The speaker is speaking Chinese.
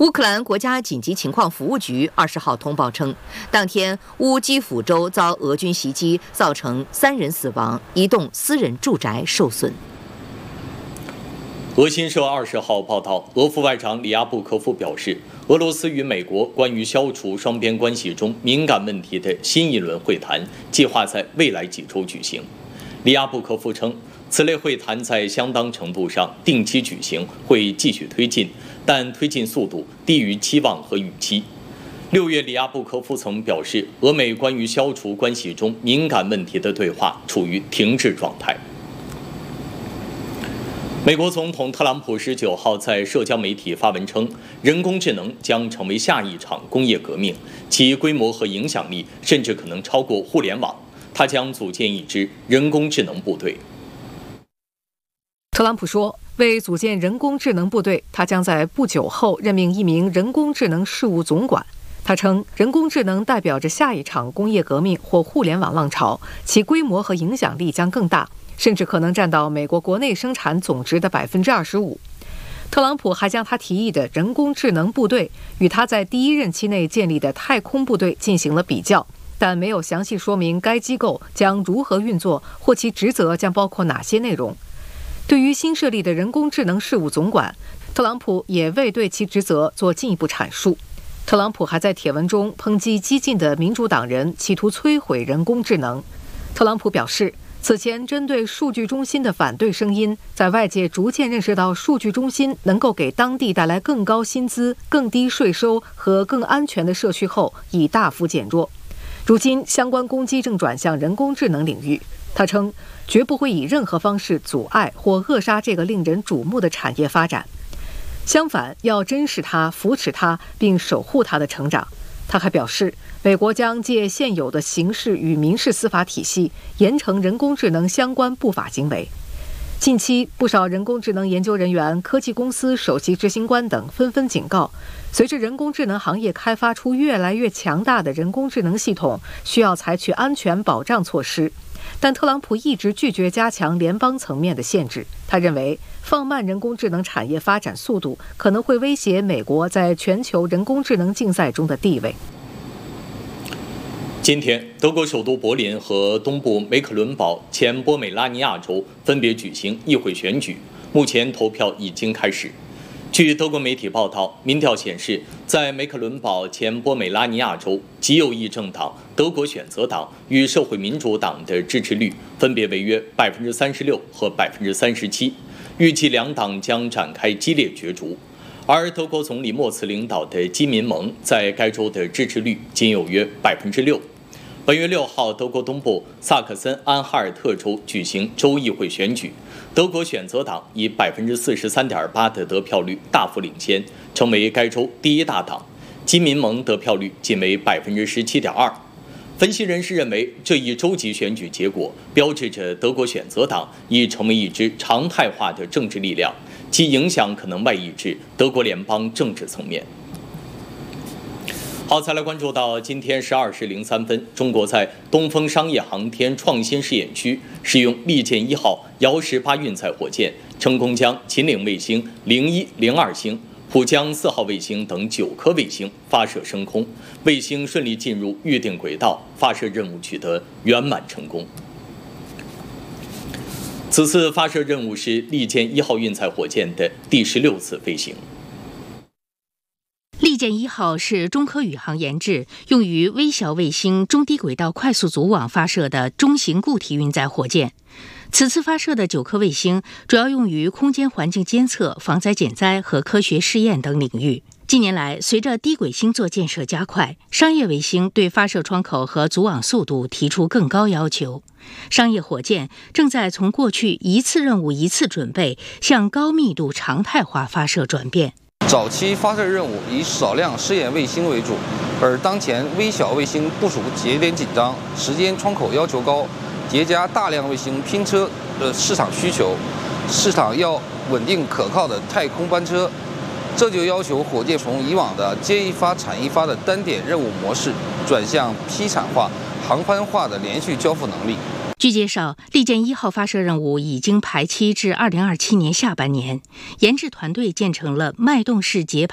乌克兰国家紧急情况服务局20号通报称，当天乌基辅州遭俄军袭击，造成3人死亡，1栋私人住宅受损。 俄新社20号报道，俄副外长里亚布科夫表示，俄罗斯与美国关于消除双边关系中敏感问题的新一轮会谈计划在未来几周举行。里亚布科夫称，此类会谈在相当程度上定期举行，会继续推进，但推进速度低于期望和预期。6月，里亚布科夫曾表示，俄美关于消除关系中敏感问题的对话处于停滞状态。美国总统特朗普19号在社交媒体发文称，人工智能将成为下一场工业革命，其规模和影响力甚至可能超过互联网。他将组建一支人工智能部队。 特朗普说，为组建人工智能部队，他将在不久后任命一名人工智能事务总管。他称，人工智能代表着下一场工业革命或互联网浪潮，其规模和影响力将更大，甚至可能占到美国国内生产总值的25%。特朗普还将他提议的人工智能部队与他在第1任期内建立的太空部队进行了比较，但没有详细说明该机构将如何运作或其职责将包括哪些内容。对于新设立的人工智能事务总管，特朗普也未对其职责做进一步阐述。特朗普还在帖文中抨击激进的民主党人企图摧毁人工智能。特朗普表示，此前针对数据中心的反对声音，在外界逐渐认识到数据中心能够给当地带来更高薪资、更低税收和更安全的社区后，已大幅减弱。如今，相关攻击正转向人工智能领域。他称，绝不会以任何方式阻碍或扼杀这个令人瞩目的产业发展。相反，要珍视它、扶持它，并守护它的成长。他还表示，美国将借现有的刑事与民事司法体系，严惩人工智能相关不法行为。近期，不少人工智能研究人员、科技公司首席执行官等纷纷警告，随着人工智能行业开发出越来越强大的人工智能系统，需要采取安全保障措施。但特朗普一直拒绝加强联邦层面的限制。他认为，放慢人工智能产业发展速度可能会威胁美国在全球人工智能竞赛中的地位。 今天，德国首都柏林和东部梅克伦堡前波美拉尼亚州分别举行议会选举，目前投票已经开始。据德国媒体报道，民调显示，在梅克伦堡前波美拉尼亚州，极右翼政党德国选择党与社会民主党的支持率分别为约36%和37%，预计两党将展开激烈角逐。而德国总理默茨领导的基民盟在该州的支持率仅有约6%。本月6号，德国东部萨克森安哈尔特州举行州议会选举，德国选择党以43.8%的得票率大幅领先，成为该州第1大党。基民盟得票率仅为17.2%。分析人士认为，这一州级选举结果标志着德国选择党已成为一支常态化的政治力量，其影响可能外溢至德国联邦政治层面。好，再来关注到今天12时03分，中国在东风商业航天创新试验区使用利剑1号遥18运载火箭，成功将秦岭卫星01、02星、浦江4号卫星等9颗卫星发射升空，卫星顺利进入预定轨道，发射任务取得圆满成功。此次发射任务是利剑1号运载火箭的第16次飞行。 利剑1号是中科宇航研制，用于微小卫星中低轨道快速组网发射的中型固体运载火箭。此次发射的9颗卫星主要用于空间环境监测、防灾减灾和科学试验等领域。近年来，随着低轨星座建设加快，商业卫星对发射窗口和组网速度提出更高要求。商业火箭正在从过去一次任务一次准备，向高密度常态化发射转变。 早期发射任务以少量试验卫星为主，而当前微小卫星部署节点紧张，时间窗口要求高，叠加大量卫星拼车的市场需求，市场要稳定可靠的太空班车，这就要求火箭从以往的接一发产一发的单点任务模式，转向批产化、航班化的连续交付能力。 据介绍，利剑1号发射任务已经排期至2027年下半年，研制团队建成了脉动式节